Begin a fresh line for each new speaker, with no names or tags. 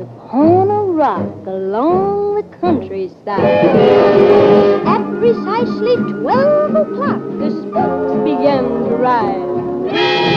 upon a rock along the countryside. At precisely 12 o'clock, the spooks began to rise.